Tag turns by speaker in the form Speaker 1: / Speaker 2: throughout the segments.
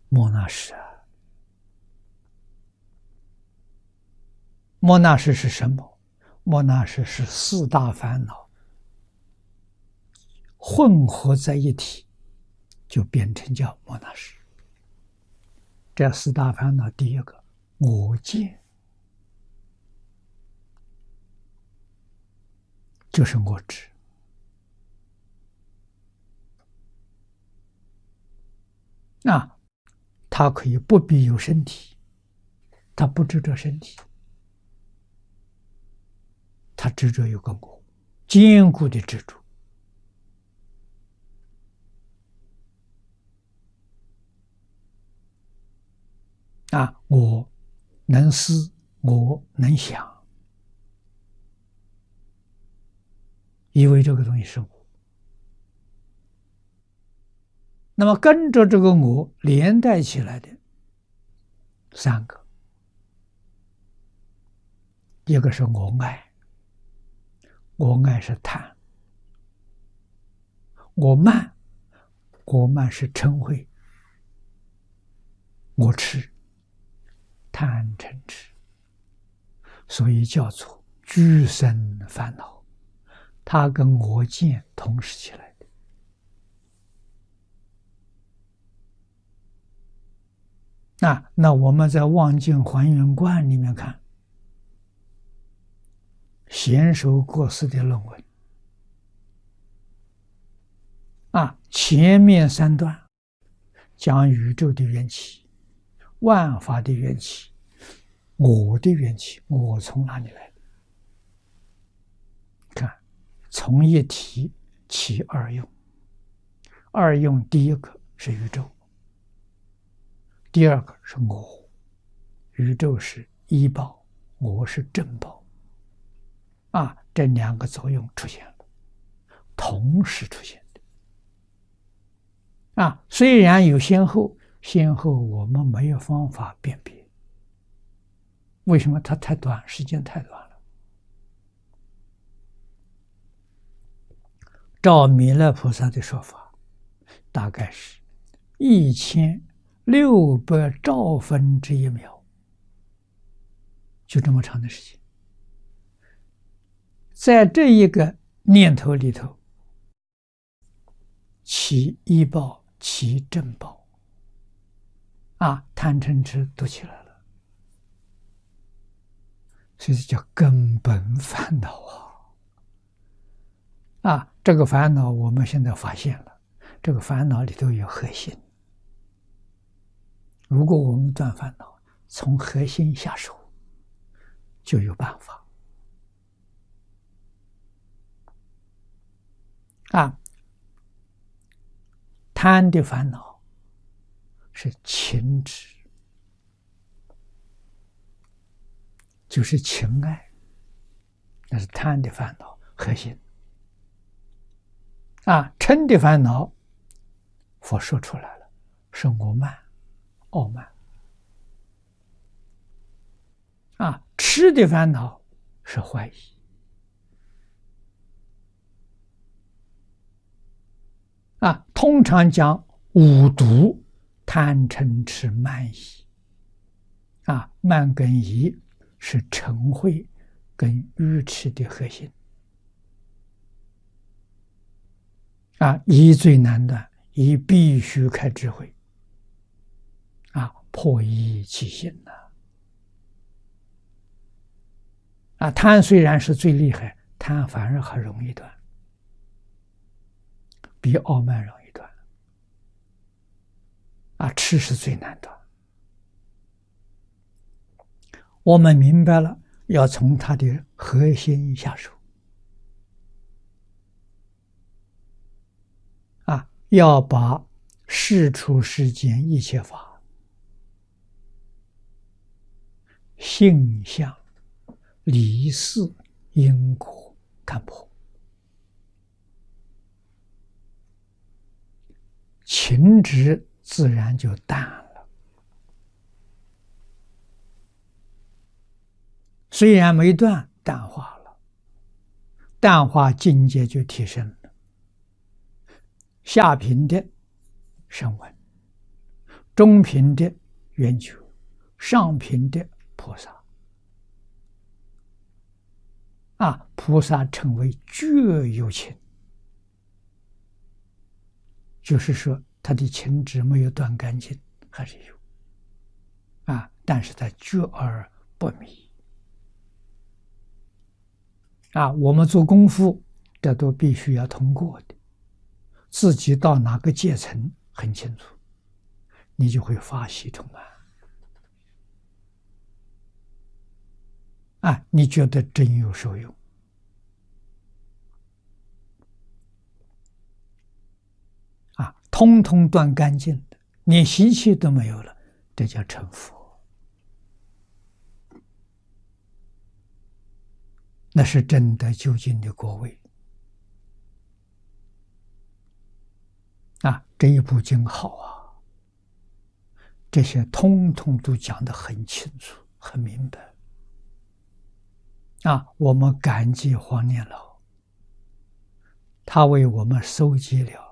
Speaker 1: 莫那识啊！莫那识是什么？莫那识是四大烦恼混合在一起，就变成叫莫那识。这四大烦恼，第一个我见，就是我执。那他可以不必有身体，他不执着身体，他执着有个我，坚固的执着。我能思，我能想，以为这个东西是我。那么跟着这个我连带起来的三个，一个是我爱，我爱是贪；我慢，我慢是嗔恚；我痴，贪嗔痴，所以叫做俱生烦恼。它跟我见同时起来的。那我们在望境还原观里面看，贤首国师的论文前面三段讲宇宙的缘起、万法的缘起、我的缘起，我从哪里来的？看，从一体起二用，二用第一个是宇宙，第二个是我，宇宙是依报，我是正报，这两个作用出现了，同时出现的。虽然有先后，先后我们没有方法辨别。为什么？它太短，时间太短了。照弥勒菩萨的说法，大概是1600兆分之一秒，就这么长的时间。在这一个念头里头，起依报，起正报，贪嗔痴都起来了。所以叫根本烦恼这个烦恼我们现在发现了，这个烦恼里头有核心。如果我们断烦恼，从核心下手，就有办法。贪的烦恼是情执，就是情爱，那是贪的烦恼核心。嗔的烦恼，佛说出来了，是我慢、傲慢。痴的烦恼是怀疑。通常讲五毒：贪嗔痴慢疑。慢跟疑是嗔恚跟愚痴的核心。疑最难断，疑必须开智慧。破疑起心贪虽然是最厉害，贪反而很容易断，比傲慢容易断。痴是最难断。我们明白了，要从它的核心下手。要把世出世间一切法性相、理事、因果看破，情执自然就淡了。虽然没断，淡化了，淡化境界就提升了。下品的声闻， 中品的圆觉，上品的菩萨。菩萨称为觉有情，就是说他的情执没有断干净，还是有。但是他觉而不迷。我们做功夫，这都必须要通过的。自己到哪个阶层很清楚，你就会法喜充满。你觉得真有受用。通通断干净的，连习气都没有了，这叫成佛。那是真的究竟的果位。这一部经好这些通通都讲得很清楚、很明白。我们感激黄念老，他为我们收集了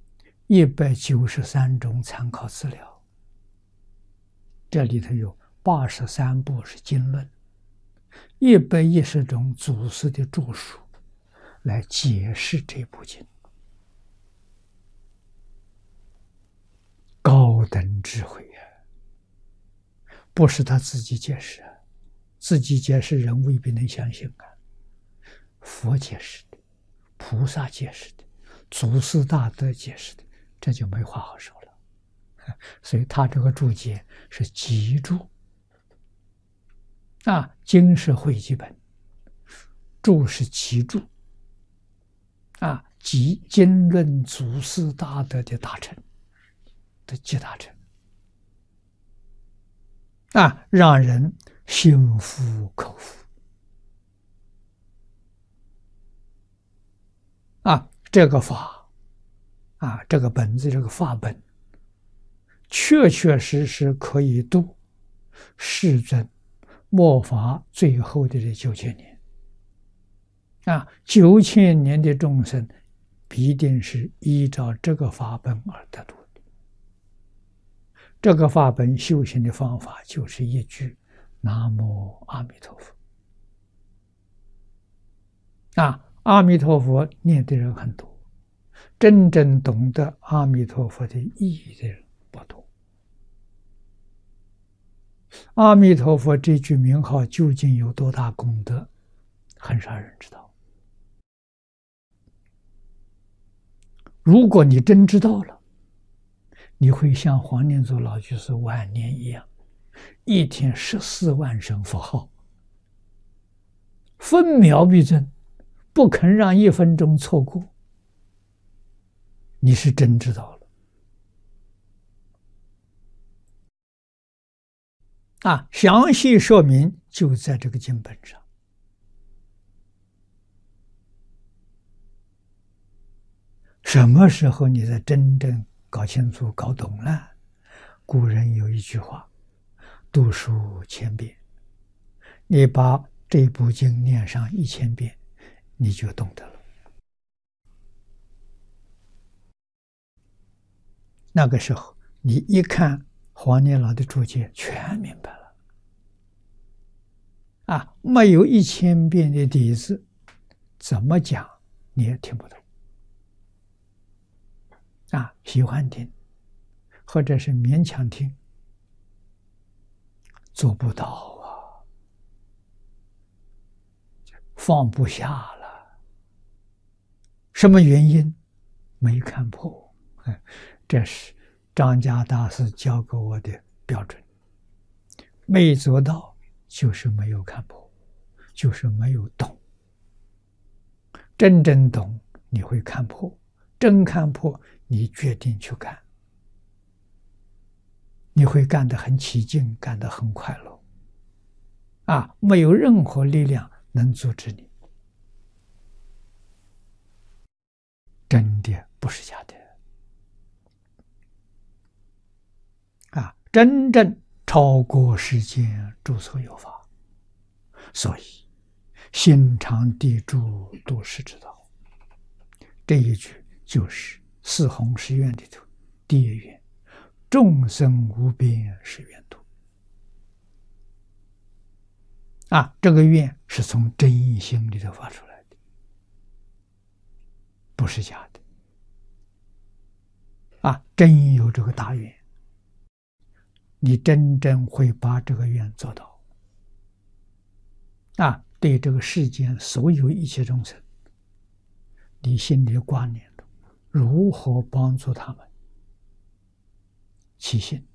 Speaker 1: 193种参考资料，这里头有83部是经论，110种祖师的著述来解释这部经，高等智慧不是他自己解释自己解释人未必能相信佛解释的，菩萨解释的，祖师大德解释的，这就没话好说了。所以他这个注解是集注。经是汇集本，注是集注。集经论祖师大德的大成的集大成。让人心服口服。这个法这个本子，这个法本，确确实实可以度世尊末法最后的这9000年。9000年的众生必定是依照这个法本而得度的。这个法本修行的方法就是一句南无阿弥陀佛。阿弥陀佛念的人很多，真正懂得阿弥陀佛的意义的人不多。阿弥陀佛这句名号究竟有多大功德，很少人知道。如果你真知道了，你会像黄念祖老居士晚年一样，一天14万声佛号，分秒必争，不肯让1分钟错过。你是真知道了。详细说明就在这个经本上。什么时候你才真正搞清楚、搞懂了？古人有一句话：读书千遍。你把这部经念上1000遍，你就懂得了。那个时候，你一看黄念老的注解，全明白了。没有1000遍的底子，怎么讲你也听不懂。喜欢听，或者是勉强听，做不到放不下了。什么原因？没看破。这是张家大师教给我的标准。没做到，就是没有看破，就是没有懂。真正懂，你会看破。真看破，你决定去干，你会干得很起劲，干得很快乐。没有任何力量能阻止你。真的不是假的。真正超过世间诸所有法，所以心常地住度世之道。这一句就是四弘誓愿里头第一愿： 众生无边誓愿度。这个愿是从真心里头发出来的，不是假的。真有这个大愿，你真正会把这个愿做到。对这个世间所有一切众生，你心里挂念的，如何帮助他们起信？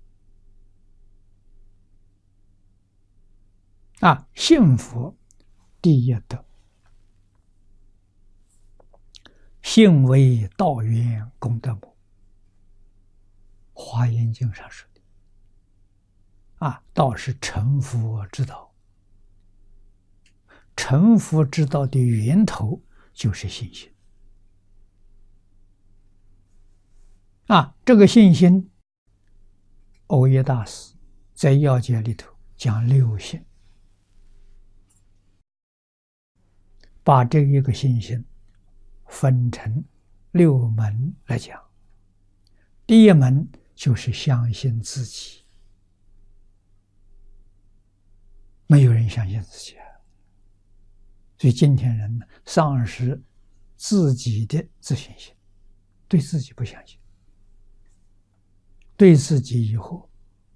Speaker 1: 信佛第一德，信为道源功德母。华严经上说的，道是成佛之道，成佛之道的源头就是信心。这个信心，耦耶大师在要解里头讲六信，把这一个信心分成六门来讲。第一门就是相信自己，没有人相信自己所以今天人呢，丧失自己的自信心，对自己不相信，对自己以后，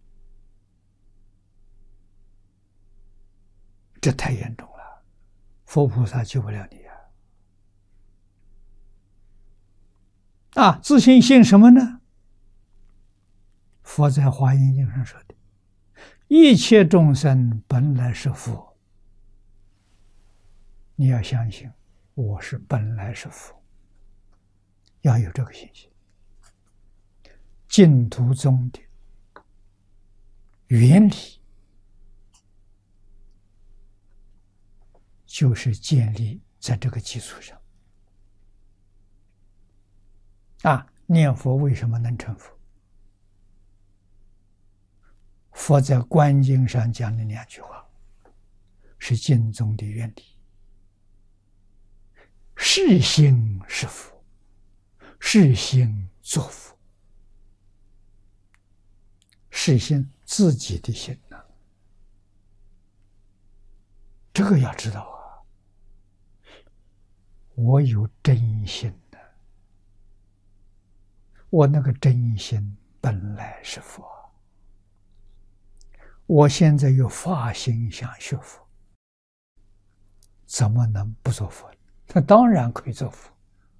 Speaker 1: 这太严重了，佛菩萨救不了你自信信什么呢？佛在华严经上说的，一切众生本来是佛，你要相信我是本来是佛，要有这个信心。净土宗的原理就是建立在这个基础上。念佛为什么能成佛？佛在观经上讲的两句话，是经宗的原理。是心是佛，是心作佛。是心自己的心这个要知道我有真心我那个真心本来是佛，我现在有发心想学佛，怎么能不做佛？他当然可以做佛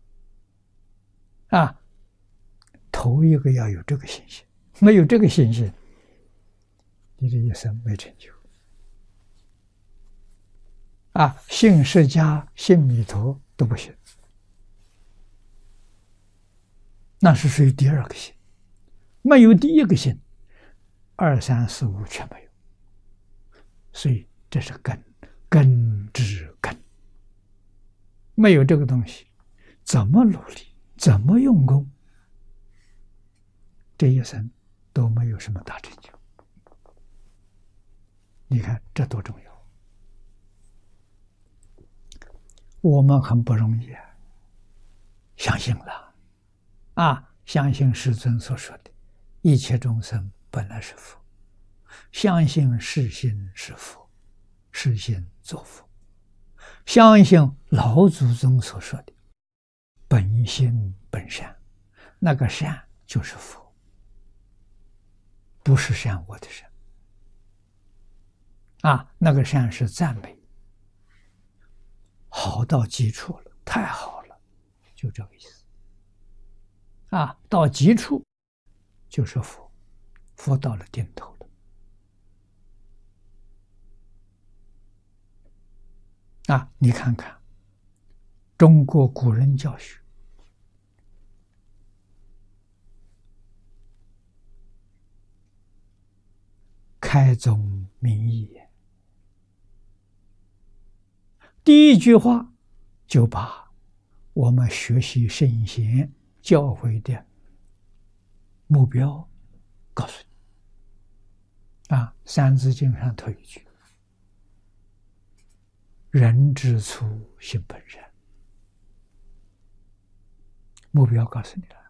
Speaker 1: 头一个要有这个信心，没有这个信心，你这一生没成就信释迦、信弥陀都不行，那是属于第二个信，没有第一个信，2、3、4、5全没有，所以这是根之根，没有这个东西，怎么努力，怎么用功，这一生都没有什么大成就。你看这多重要，我们很不容易相信了相信世尊所说的一切众生本来是佛，相信是心是佛，是心作佛，相信老祖宗所说的本心本善，那个善就是佛，不是善恶的善那个善是赞美，好到极处了，太好了，就这个意思到极处就是佛，佛到了尽头了你看看中国古人教学，开宗明义，第一句话就把我们学习圣贤教诲的目标告诉你三字经上头一句，人之初性本善，目标告诉你了